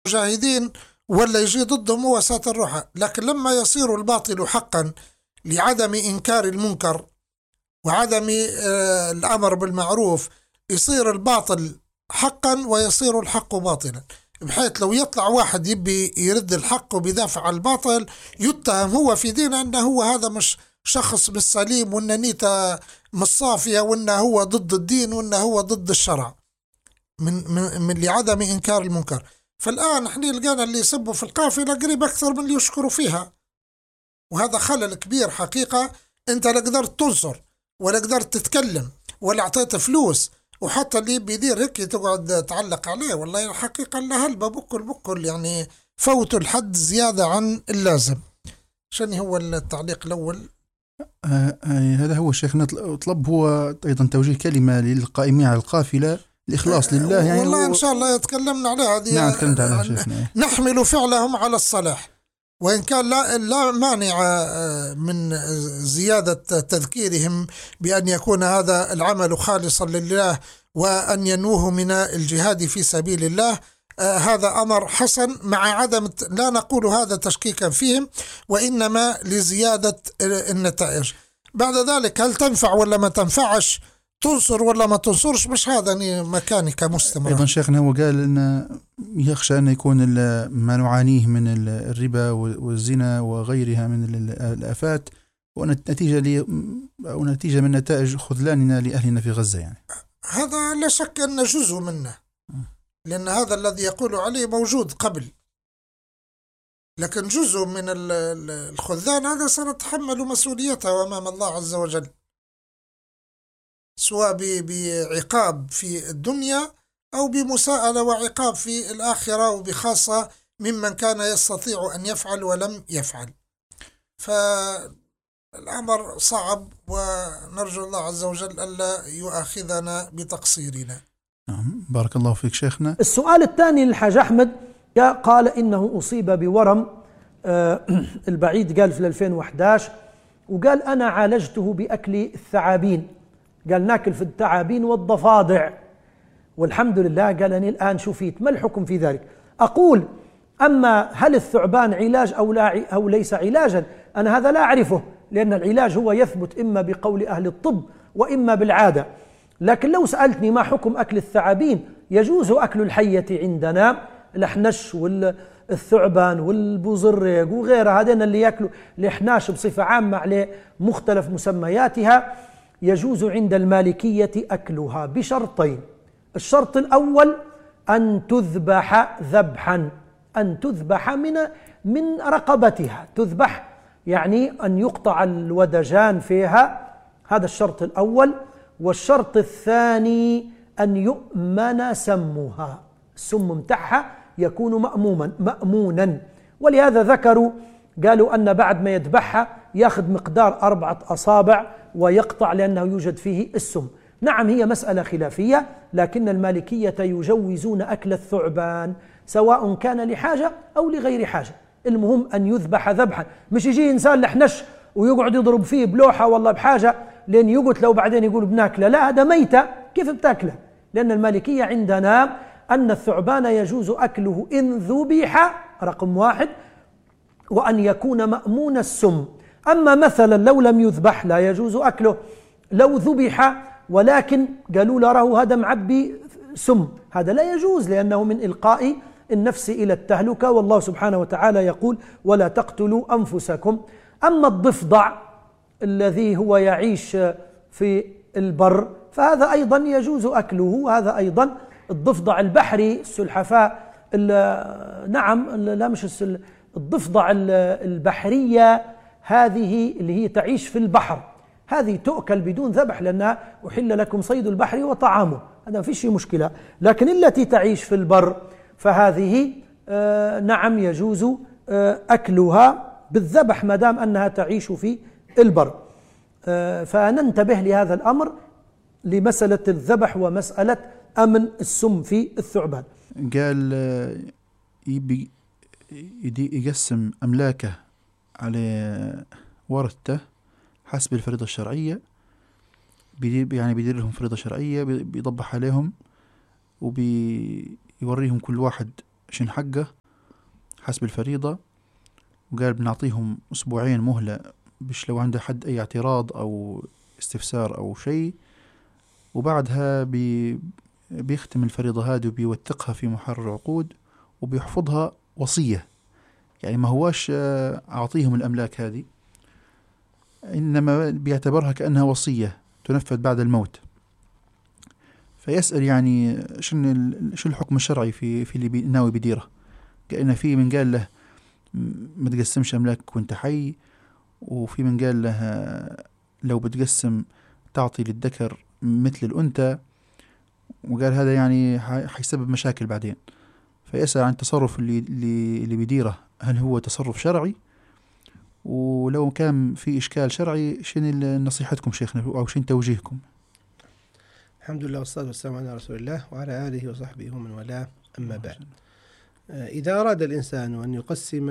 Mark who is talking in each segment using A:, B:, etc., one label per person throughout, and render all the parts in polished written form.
A: المجاهدين ولا يجي ضدهم هو ساتر روحه. لكن لما يصير الباطل حقا لعدم إنكار المنكر وعدم الأمر بالمعروف، يصير الباطل حقا ويصير الحق باطلا، بحيث لو يطلع واحد يبي يرد الحق وبيدافع عن الباطل يتهم هو في دينه أنه هو هذا مش شخص بالسليم، وأن نيته مش صافية، وأنه هو ضد الدين، وأنه هو ضد الشرع من لعدم إنكار المنكر. فالآن احنا لقينا اللي يسبوا في القافلة قريب أكثر من اللي يشكروا فيها، وهذا خلل كبير حقيقة. أنت لا قدرت تنصر ولا قدرت تتكلم ولا أعطيت فلوس، وحتى اللي بيدير هيك تقعد تعلق عليه. والله الحقيقة لا هلبة بكل يعني فوتوا الحد زيادة عن اللازم. شنو هو التعليق الأول؟
B: هذا هو شيخنا. طلب هو أيضا توجيه كلمة للقائمين على القافلة، الإخلاص لله يعني.
A: والله إن شاء الله تكلمنا عليها هذه.
B: نعم تكلمت عليها شيخنا.
A: نحمل فعلهم على الصلاح، وإن كان لا مانع من زيادة تذكيرهم بأن يكون هذا العمل خالصا لله وأن ينوه من الجهاد في سبيل الله. هذا أمر حسن، مع عدم لا نقول هذا تشكيكا فيهم، وإنما لزيادة النتائج. بعد ذلك هل تنفع ولا ما تنفعش، تنصر ولا ما تنصرش، مش هذا مكاني كمستمر.
B: أيضا شيخنا هو قال أن يخشى أن يكون ما نعانيه من الربا والزنا وغيرها من الآفات ونتيجة من نتائج خذلاننا لأهلنا في غزة يعني.
A: هذا لا شك أن جزء منه، لأن هذا الذي يقول عليه موجود قبل، لكن جزء من الخذلان هذا سنتحمل مسؤوليته أمام الله عز وجل، سواء بعقاب في الدنيا أو بمساءلة وعقاب في الآخرة، وبخاصة ممن كان يستطيع أن يفعل ولم يفعل. فالأمر صعب، ونرجو الله عز وجل ألا يؤاخذنا بتقصيرنا.
B: بارك الله فيك شيخنا.
C: السؤال الثاني للحاج أحمد قال إنه أصيب بورم البعيد، قال في 2011، وقال أنا عالجته بأكل الثعابين، قال ناكل في الثعابين والضفادع والحمد لله. قال أني الآن شفيت، ما الحكم في ذلك؟ أقول أما هل الثعبان علاج أو ليس علاجا، أنا هذا لا أعرفه، لأن العلاج هو يثبت إما بقول أهل الطب وإما بالعادة. لكن لو سألتني ما حكم أكل الثعابين، يجوز أكل الحية عندنا، الأحنش والثعبان والبوزرق وغيرها، هذين اللي يأكلوا الإحناش بصفة عامة على مختلف مسمياتها، يجوز عند المالكية أكلها بشرطين. الشرط الأول أن تذبح ذبحا، أن تذبح من رقبتها، تذبح يعني أن يقطع الودجان فيها، هذا الشرط الأول. والشرط الثاني أن يؤمن سمها، السم متاعها يكون مأمونا. ولهذا ذكروا قالوا أن بعد ما يذبحها يأخذ مقدار 4 أصابع ويقطع، لأنه يوجد فيه السم. نعم هي مسألة خلافية، لكن المالكية يجوزون أكل الثعبان سواء كان لحاجة أو لغير حاجة، المهم أن يذبح ذبحا، مش يجي إنسان لحنش ويقعد يضرب فيه بلوحة والله بحاجة لأن يقتله وبعدين يقول بناكله، لا هذا ميتة كيف بتاكله؟ لأن المالكية عندنا أن الثعبان يجوز أكله إن ذبح رقم 1، وأن يكون مأمون السم. أما مثلا لو لم يذبح لا يجوز أكله، لو ذبح ولكن قالوا له هذا معبي سم، هذا لا يجوز، لأنه من إلقاء النفس إلى التهلكة، والله سبحانه وتعالى يقول ولا تقتلوا أنفسكم. أما الضفدع الذي هو يعيش في البر فهذا أيضا يجوز أكله، هذا أيضا الضفدع البحري السلحفاء، نعم لا مش الضفدع البحرية، هذه اللي هي تعيش في البحر، هذه تؤكل بدون ذبح، لأنها أحل لكم صيد البحر وطعامه، هذا ما فيش مشكلة. لكن التي تعيش في البر فهذه نعم يجوز أكلها بالذبح ما دام أنها تعيش في البر. فننتبه لهذا الأمر، لمسألة الذبح ومسألة أمن السم في الثعبان.
B: قال يبي يقسم أملاكه على ورثته حسب الفريضة الشرعية، يعني بيدير لهم فريضة شرعية، بيضبح عليهم وبيوريهم كل واحد شن حقه حسب الفريضة، وقال بنعطيهم 2 أسبوع مهلة بش لو عنده حد أي اعتراض أو استفسار أو شيء، وبعدها بيختم الفريضة هذه وبيوثقها في محرر عقود وبيحفظها وصية. يعني ما هواش أعطيهم الأملاك هذه، إنما بيعتبرها كأنها وصية تنفذ بعد الموت. فيسأل يعني شو الحكم الشرعي في اللي ناوي بديره، كأن في من قال له ما تقسمش أملاك وانت حي، وفي من قال له لو بتقسم تعطي للذكر مثل الأنثى، وقال هذا يعني حيسبب مشاكل بعدين. فيسأل عن التصرف اللي بديره هل هو تصرف شرعي، ولو كان في إشكال شرعي شنو نصيحتكم شيخنا أو شنو توجيهكم؟
D: الحمد لله والصلاة والسلام على رسول الله وعلى آله وصحبه ومن والاه، أما بعد. إذا أراد الإنسان أن يقسم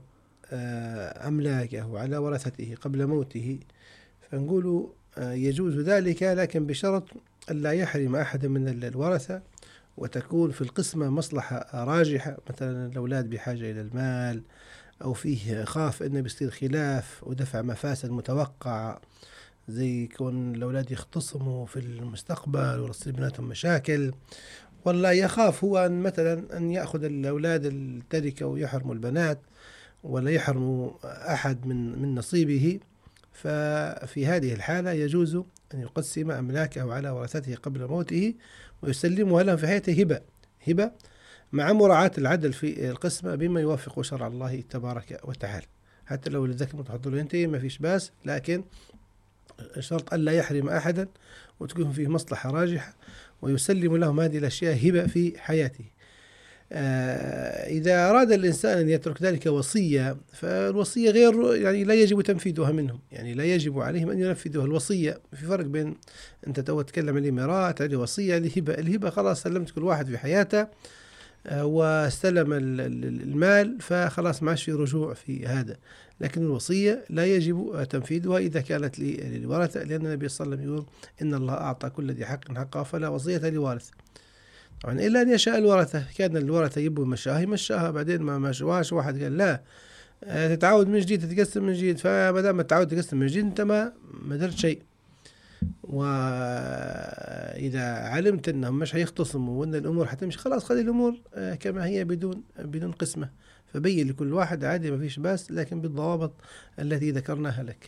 D: أملاكه على ورثته قبل موته فنقول يجوز ذلك، لكن بشرط ألا يحرم أحد من الورثة، وتكون في القسمة مصلحة راجحة، مثلا الأولاد بحاجة إلى المال، أو فيه خاف أنه بيصير خلاف ودفع مفاسد متوقعة، زي كون الأولاد يختصموا في المستقبل ويصير بيناتهم مشاكل، ولا يخاف هو أن مثلا أن يأخذ الأولاد التركة ويحرموا البنات، ولا يحرموا أحد من نصيبه. ففي هذه الحالة يجوز أن يقسم أملاكه على ورثته قبل موته ويسلمها لهم في حياته هبة مع مراعاة العدل في القسمة بما يوافق شرع الله تبارك وتعالى. حتى لو للذكر متحضر ينتهي ما فيش باس، لكن شرط ألا يحرم أحدا وتكون فيه مصلحة راجحة، ويسلم لهم هذه الأشياء هبة في حياته. إذا أراد الإنسان أن يترك ذلك وصية، فالوصية غير يعني لا يجب تنفيذها منهم، يعني لا يجب عليهم أن ينفذوها. الوصية في فرق بين أنت تتكلم عن الإمارات، عن وصية الهبة خلاص سلمت كل واحد في حياته واستلم المال، فخلاص ما عادش في رجوع في هذا. لكن الوصية لا يجب تنفيذها إذا كانت للورثة، لأن النبي صلى الله عليه وسلم يقول إن الله أعطى كل ذي حق حقه فلا وصية لوارث. طبعا إلا أن يشاء الورثة، كان الورثة يبوا مشاها بعدين ما مشواش، واحد قال لا تتعود من جديد تتقسم من جديد، فما دام تتعود تقسم من جديد أنت ما درت شيء. وإذا علمت أنهم مش هيختصموا وأن الأمور حتمشي خلاص خلي الأمور كما هي بدون قسمة، فبين لكل واحد عادي ما فيش باس، لكن بالضوابط التي ذكرناها لك.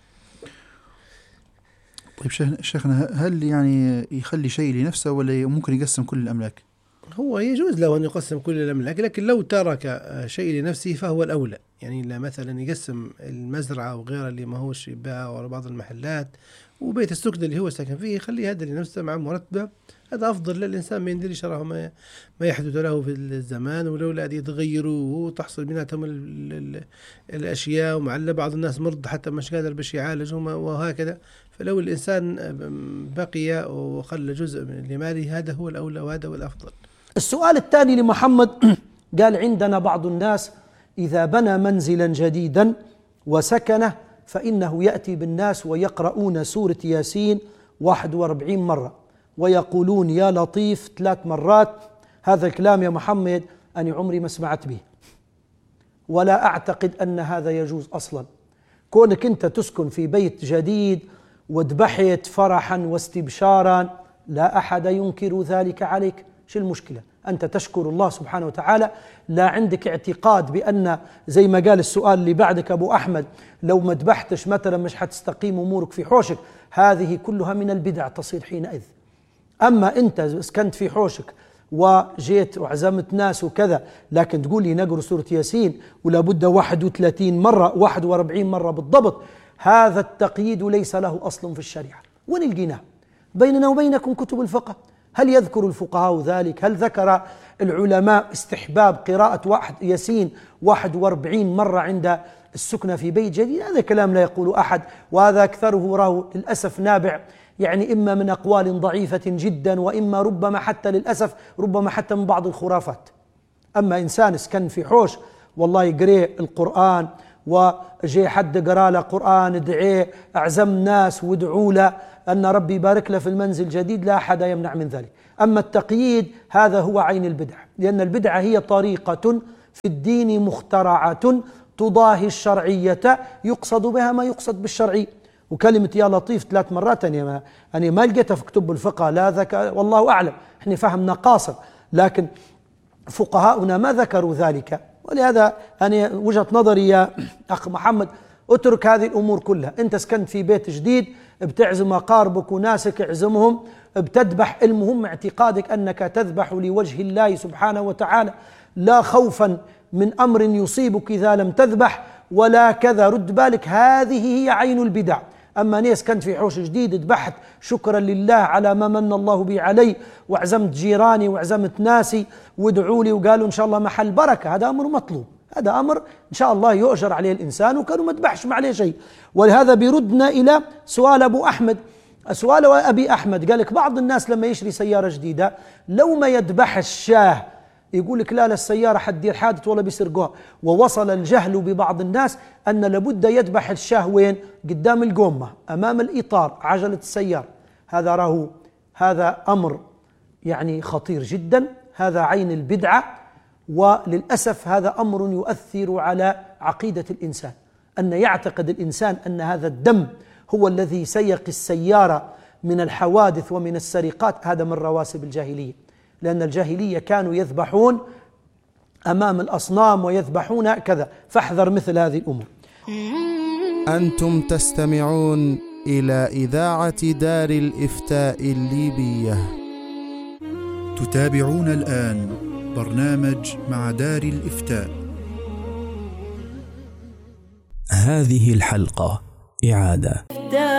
B: طيب شيخنا، هل يعني يخلي شيء لنفسه ولا ممكن يقسم كل الأملاك؟
D: هو يجوز له أن يقسم كل الأملاك، لكن لو ترك شيء لنفسه فهو الأولى. يعني لا مثلا يقسم المزرعة وغيرها اللي ما هوش يباع ولا بعض المحلات، وبيت السكن اللي هو ساكن فيه يخلي هذا لنفسه مع مرتبة، هذا أفضل للإنسان. ما يندري شرعه ما يحدث له في الزمان، ولولا أن يتغيروا وتحصل بيناتهم الأشياء، ومعلّ بعض الناس مرض حتى مش قادر باش يعالجهم وهكذا. فلو الإنسان بقي وخلى جزء من لماله هذا هو الأولى وهذا هو الأفضل.
C: السؤال الثاني لمحمد قال عندنا بعض الناس إذا بنى منزلا جديدا وسكنه فإنه يأتي بالناس ويقرؤون سورة ياسين 41 مرة ويقولون يا لطيف 3 مرات. هذا الكلام يا محمد أنا عمري ما سمعت به، ولا أعتقد أن هذا يجوز أصلا. كونك أنت تسكن في بيت جديد وذبحت فرحا واستبشارا لا أحد ينكر ذلك عليك، شو المشكلة؟ أنت تشكر الله سبحانه وتعالى، لا عندك اعتقاد بأن زي ما قال السؤال اللي بعدك أبو أحمد لو ما ذبحتش مثلا مش حتستقيم أمورك في حوشك. هذه كلها من البدع تصير حينئذ. أما أنت سكنت في حوشك وجيت وعزمت ناس وكذا، لكن تقول لي نقرأ سورة ياسين ولا بد 31 مرة 41 مرة بالضبط، هذا التقييد ليس له أصل في الشريعة. وين لقيناه؟ بيننا وبينكم كتب الفقه. هل يذكر الفقهاء ذلك؟ هل ذكر العلماء استحباب قراءة ياسين 41 مرة عند السكنة في بيت جديد؟ هذا كلام لا يقول أحد، وهذا أكثره راه للأسف نابع يعني إما من أقوال ضعيفة جدا، وإما ربما حتى للأسف ربما حتى من بعض الخرافات. أما إنسان سكن في حوش والله يقرأ القرآن وجي حد قرأ له قرآن ادعيه، أعزم ناس وادعوا له، أن ربي يبارك له في المنزل الجديد، لا أحد يمنع من ذلك. أما التقييد هذا هو عين البدعة، لأن البدعة هي طريقة في الدين مخترعة تضاهي الشرعية يقصد بها ما يقصد بالشرعي. وكلمة يا لطيف 3 مرات أنا ما لقيتها في كتب الفقه، لا ذكر والله أعلم، احنا فهمنا قاصر، لكن فقهاؤنا ما ذكروا ذلك. ولهذا أنا وجهة نظري يا أخ محمد، اترك هذه الأمور كلها. أنت سكنت في بيت جديد، بتعزم أقاربك وناسك، اعزمهم، بتذبح، المهم اعتقادك أنك تذبح لوجه الله سبحانه وتعالى، لا خوفا من أمر يصيبك إذا لم تذبح ولا كذا، رد بالك، هذه هي عين البدع. أما ناس كنت في حوش جديد ذبحت شكرا لله على ما من الله بي علي، وعزمت جيراني وعزمت ناسي وادعوا لي وقالوا إن شاء الله محل بركة، هذا أمر مطلوب، هذا أمر إن شاء الله يؤجر عليه الإنسان، وكانوا ما ذبحش ما عليه شيء. ولهذا بيردنا إلى سؤال أبو أحمد، سؤال أبي أحمد، قال لك بعض الناس لما يشري سيارة جديدة لو ما يذبح الشاه يقول لك لا السيارة حتدير حادث ولا بيسرقوها. ووصل الجهل ببعض الناس أن لابد يذبح الشاه وين؟ قدام القومة، أمام الإطار، عجلة السيارة. هذا أمر يعني خطير جدا، هذا عين البدعة. وللأسف هذا أمر يؤثر على عقيدة الإنسان، أن يعتقد الإنسان أن هذا الدم هو الذي سيق السيارة من الحوادث ومن السرقات. هذا من رواسب الجاهلية، لأن الجاهلية كانوا يذبحون أمام الأصنام ويذبحون كذا، فاحذر مثل هذه الأمور.
E: أنتم تستمعون إلى إذاعة دار الإفتاء الليبية.
B: تتابعون الآن برنامج مع دار الإفتاء.
F: هذه الحلقة إعادة